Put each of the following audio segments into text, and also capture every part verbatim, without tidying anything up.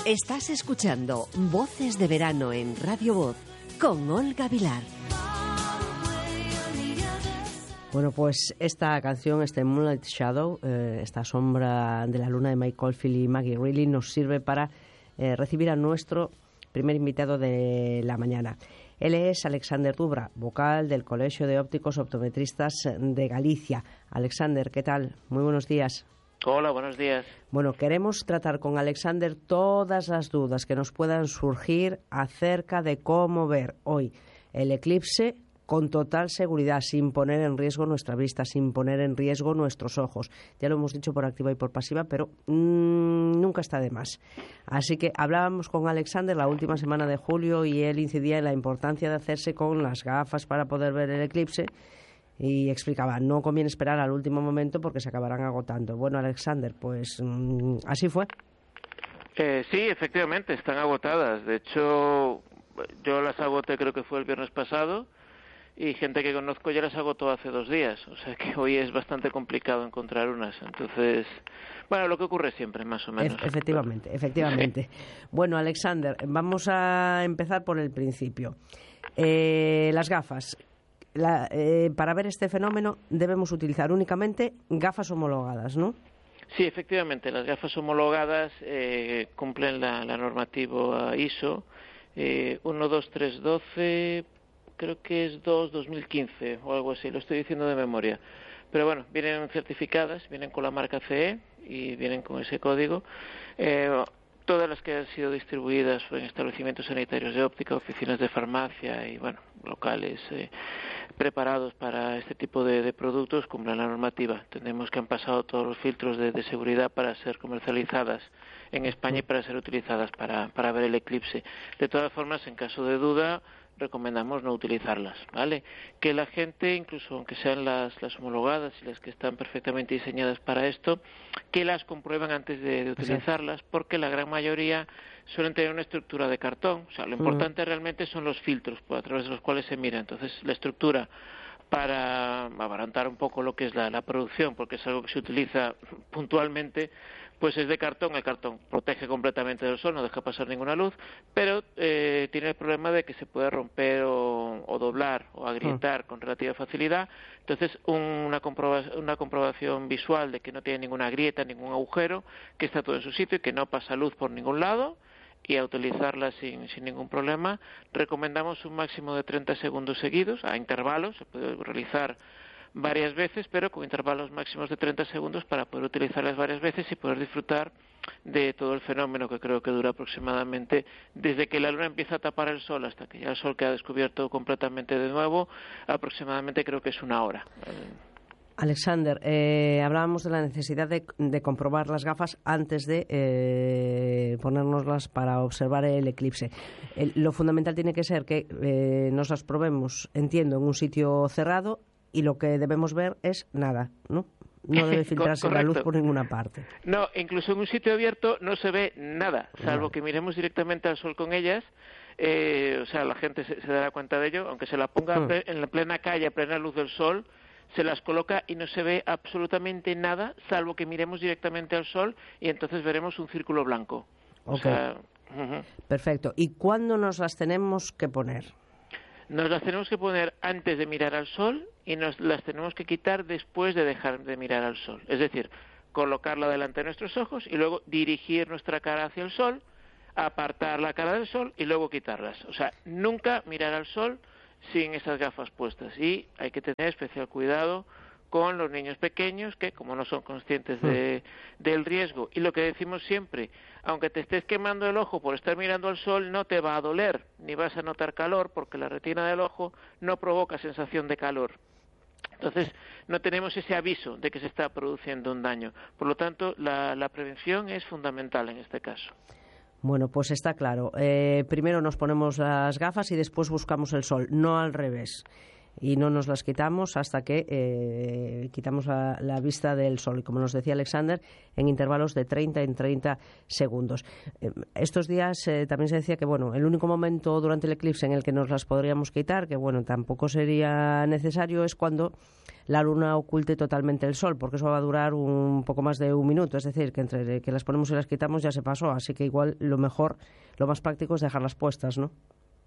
Estás escuchando Voces de Verano en Radio Voz con Olga Vilar. Bueno, pues esta canción, este Moonlight Shadow, eh, esta sombra de la luna de Mike Oldfield y Maggie Reilly, nos sirve para eh, recibir a nuestro primer invitado de la mañana. Él es Alexander Dubra, vocal del Colegio de Ópticos Optometristas de Galicia. Alexander, ¿qué tal? Muy buenos días. Hola, buenos días. Bueno, queremos tratar con Alexander todas las dudas que nos puedan surgir acerca de cómo ver hoy el eclipse con total seguridad, sin poner en riesgo nuestra vista, sin poner en riesgo nuestros ojos. Ya lo hemos dicho por activa y por pasiva, pero mmm, nunca está de más. Así que hablábamos con Alexander la última semana de julio y él incidía en la importancia de hacerse con las gafas para poder ver el eclipse y explicaba, no conviene esperar al último momento porque se acabarán agotando. Bueno, Alexander, pues mmm, así fue. Eh, sí, efectivamente, están agotadas. De hecho, yo las agoté, creo que fue el viernes pasado, y gente que conozco ya las agotó hace dos días, o sea que hoy es bastante complicado encontrar unas. Entonces, bueno, lo que ocurre siempre, más o menos. E- efectivamente, efectivamente. Sí. Bueno, Alexander, vamos a empezar por el principio. Eh, las gafas. La, eh, para ver este fenómeno debemos utilizar únicamente gafas homologadas, ¿no? Sí, efectivamente, las gafas homologadas eh, cumplen la, la normativa I S O eh, uno dos tres doce, creo que es dos dos mil quince o algo así, lo estoy diciendo de memoria. Pero bueno, vienen certificadas, vienen con la marca C E y vienen con ese código. Eh, todas las que han sido distribuidas en establecimientos sanitarios de óptica, oficinas de farmacia y, bueno, locales eh, preparados para este tipo de, de productos cumplen la normativa. Entendemos que han pasado todos los filtros de, de seguridad para ser comercializadas en España y para ser utilizadas para, para ver el eclipse. De todas formas, en caso de duda, recomendamos no utilizarlas, ¿vale? Que la gente, incluso aunque sean las, las homologadas y las que están perfectamente diseñadas para esto, que las comprueben antes de, de utilizarlas, porque la gran mayoría suelen tener una estructura de cartón. O sea, lo importante uh-huh. realmente son los filtros a través de los cuales se mira. Entonces, la estructura, para abaratar un poco lo que es la, la producción, porque es algo que se utiliza puntualmente, pues es de cartón. El cartón protege completamente del sol, no deja pasar ninguna luz, pero eh, tiene el problema de que se puede romper o, o doblar o agrietar uh. con relativa facilidad. Entonces, una, comproba- una comprobación visual de que no tiene ninguna grieta, ningún agujero, que está todo en su sitio y que no pasa luz por ningún lado, y a utilizarla sin, sin ningún problema. Recomendamos un máximo de treinta segundos seguidos, a intervalos, se puede realizar varias veces, pero con intervalos máximos de treinta segundos para poder utilizarlas varias veces y poder disfrutar de todo el fenómeno, que creo que dura aproximadamente desde que la luna empieza a tapar el sol hasta que ya el sol queda descubierto completamente de nuevo, aproximadamente creo que es una hora. Alexander, eh, hablábamos de la necesidad de, de comprobar las gafas antes de eh, ponérnoslas para observar el eclipse. El, lo fundamental tiene que ser que eh, nos las probemos, entiendo, en un sitio cerrado, y lo que debemos ver es nada, ¿no? No debe filtrarse la luz por ninguna parte. No, incluso en un sitio abierto no se ve nada, salvo vale. que miremos directamente al sol con ellas. Eh, o sea, la gente se, se dará cuenta de ello, aunque se la ponga hmm. en la plena calle, a plena luz del sol, se las coloca y no se ve absolutamente nada, salvo que miremos directamente al sol y entonces veremos un círculo blanco. Okay. O sea, uh-huh. Perfecto. ¿Y cuándo nos las tenemos que poner? Nos las tenemos que poner antes de mirar al sol y nos las tenemos que quitar después de dejar de mirar al sol. Es decir, colocarla delante de nuestros ojos y luego dirigir nuestra cara hacia el sol, apartar la cara del sol y luego quitarlas. O sea, nunca mirar al sol sin esas gafas puestas. Y hay que tener especial cuidado con los niños pequeños que, como no son conscientes de, del riesgo, y lo que decimos siempre, aunque te estés quemando el ojo por estar mirando al sol, no te va a doler, ni vas a notar calor, porque la retina del ojo no provoca sensación de calor. Entonces, no tenemos ese aviso de que se está produciendo un daño. Por lo tanto, la, la prevención es fundamental en este caso. Bueno, pues está claro. Eh, primero nos ponemos las gafas y después buscamos el sol, no al revés. y no nos las quitamos hasta que eh, quitamos la, la vista del sol. Y como nos decía Alexander, en intervalos de treinta en treinta segundos. Eh, estos días eh, también se decía que bueno, el único momento durante el eclipse en el que nos las podríamos quitar, que bueno, tampoco sería necesario, es cuando la luna oculte totalmente el sol, porque eso va a durar un poco más de un minuto. Es decir, que entre que las ponemos y las quitamos ya se pasó. Así que igual lo mejor, lo más práctico es dejarlas puestas, ¿no?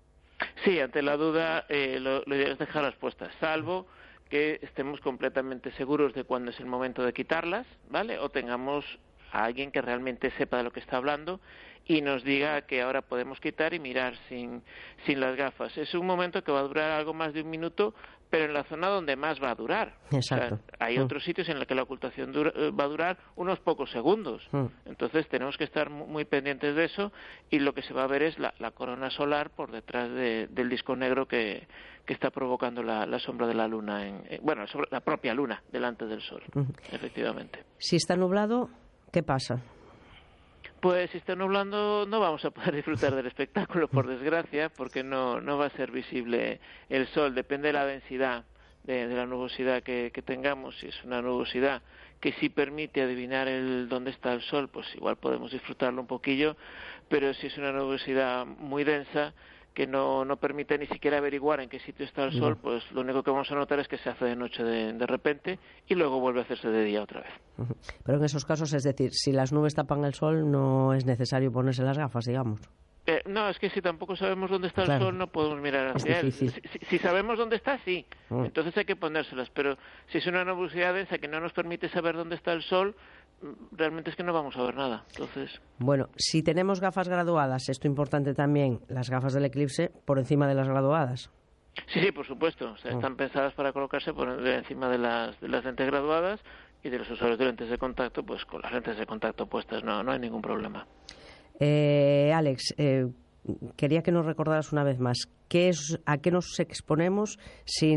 Sí, ante la duda, eh, lo, lo ideal es dejarlas puestas, salvo que estemos completamente seguros de cuándo es el momento de quitarlas, ¿vale? O tengamos a alguien que realmente sepa de lo que está hablando y nos diga que ahora podemos quitar y mirar sin, sin las gafas. Es un momento que va a durar algo más de un minuto, pero en la zona donde más va a durar. Exacto. O sea, hay mm. otros sitios en los que la ocultación dura, va a durar unos pocos segundos. Mm. Entonces tenemos que estar muy pendientes de eso, y lo que se va a ver es la, la corona solar por detrás de, del disco negro que, que está provocando la, la sombra de la luna, en, eh, bueno, sobre la propia luna delante del sol, mm. efectivamente. Si está nublado, ¿qué pasa? Pues si está nublando no vamos a poder disfrutar del espectáculo, por desgracia, porque no, no va a ser visible el sol. Depende de la densidad de, de la nubosidad que, que tengamos. Si es una nubosidad que sí permite adivinar el dónde está el sol, pues igual podemos disfrutarlo un poquillo, pero si es una nubosidad muy densa que no, no permite ni siquiera averiguar en qué sitio está el sol, pues lo único que vamos a notar es que se hace de noche de, de repente y luego vuelve a hacerse de día otra vez. Pero en esos casos, es decir, si las nubes tapan el sol, no es necesario ponerse las gafas, digamos. Eh, no, es que si tampoco sabemos dónde está claro. el sol, no podemos mirar hacia él. Si, si, si sabemos dónde está, sí. Mm. Entonces hay que ponérselas. Pero si es una nubosidad densa que no nos permite saber dónde está el sol, realmente es que no vamos a ver nada. Entonces, bueno, si tenemos gafas graduadas, esto importante también, las gafas del eclipse por encima de las graduadas. Sí, sí, por supuesto. O sea, oh. están pensadas para colocarse por encima de las, de las lentes graduadas, y de los usuarios de lentes de contacto, pues con las lentes de contacto puestas no, no hay ningún problema. Eh, Alex, eh, quería que nos recordaras una vez más, ¿qué es, ¿a qué nos exponemos si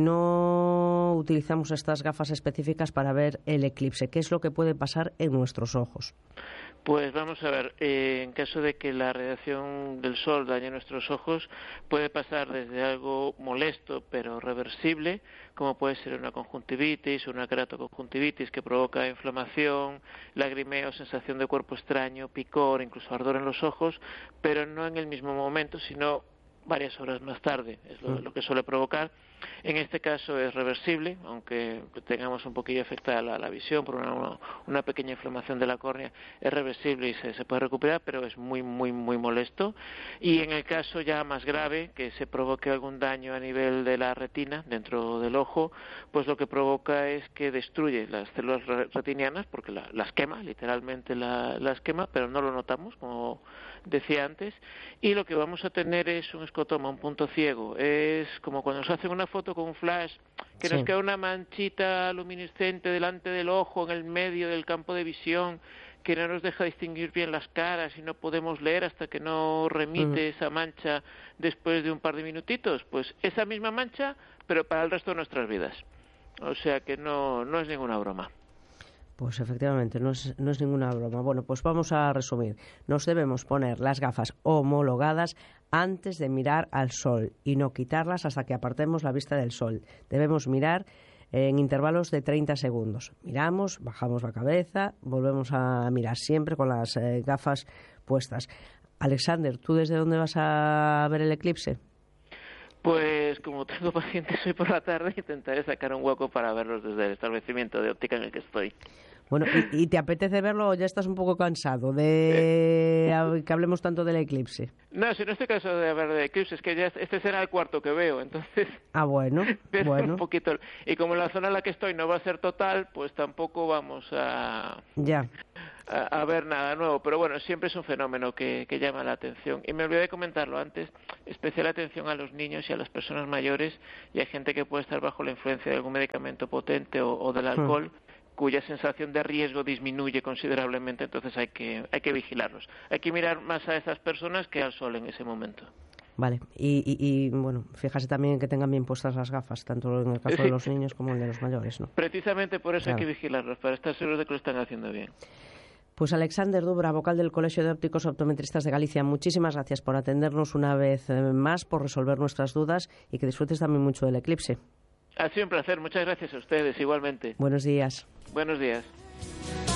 no utilizamos estas gafas específicas para ver el eclipse? ¿Qué es lo que puede pasar en nuestros ojos? Pues vamos a ver, eh, en caso de que la radiación del sol dañe nuestros ojos, puede pasar desde algo molesto pero reversible, como puede ser una conjuntivitis o una keratoconjuntivitis que provoca inflamación, lagrimeo, sensación de cuerpo extraño, picor, incluso ardor en los ojos, pero no en el mismo momento, sino varias horas más tarde, es lo, lo que suele provocar. En este caso es reversible, aunque tengamos un poquillo afectada la, la visión por una, una pequeña inflamación de la córnea, es reversible y se, se puede recuperar, pero es muy, muy, muy molesto. Y en el caso ya más grave, que se provoque algún daño a nivel de la retina, dentro del ojo, pues lo que provoca es que destruye las células retinianas, porque la, las quema, literalmente la, las quema, pero no lo notamos, como decía antes, y lo que vamos a tener es un escotoma, un punto ciego. Es como cuando nos hacen una foto con un flash, que sí. nos queda una manchita luminiscente delante del ojo, en el medio del campo de visión, que no nos deja distinguir bien las caras y no podemos leer hasta que no remite uh-huh. esa mancha después de un par de minutitos. Pues esa misma mancha, pero para el resto de nuestras vidas. O sea que no, no es ninguna broma. Pues efectivamente, no es, no es ninguna broma. Bueno, pues vamos a resumir. Nos debemos poner las gafas homologadas antes de mirar al sol y no quitarlas hasta que apartemos la vista del sol. Debemos mirar en intervalos de treinta segundos. Miramos, bajamos la cabeza, volvemos a mirar siempre con las eh, gafas puestas. Alexander, ¿tú desde dónde vas a ver el eclipse? Pues como tengo pacientes hoy por la tarde, intentaré sacar un hueco para verlos desde el establecimiento de óptica en el que estoy. Bueno, ¿y, y te apetece verlo o ya estás un poco cansado de eh. que hablemos tanto del eclipse? No, si no estoy cansado de hablar del eclipse, es que ya este será el cuarto que veo, entonces... Ah, bueno, bueno. Un poquito. Y como la zona en la que estoy no va a ser total, pues tampoco vamos a... Ya. A, a ver nada nuevo, pero bueno, siempre es un fenómeno que, que llama la atención. Y me olvidé de comentarlo antes, especial atención a los niños y a las personas mayores y a gente que puede estar bajo la influencia de algún medicamento potente o, o del alcohol, hmm. cuya sensación de riesgo disminuye considerablemente, entonces hay que, hay que vigilarlos. Hay que mirar más a esas personas que al sol en ese momento. Vale, y, y, y bueno, fíjase también que tengan bien puestas las gafas, tanto en el caso sí. de los niños como en el de los mayores, ¿no? Precisamente por eso claro. hay que vigilarlos, para estar seguros de que lo están haciendo bien. Pues Alexander Dubra, vocal del Colegio de Ópticos Optometristas de Galicia, muchísimas gracias por atendernos una vez más, por resolver nuestras dudas y que disfrutes también mucho del eclipse. Ha sido un placer, muchas gracias a ustedes igualmente. Buenos días. Buenos días.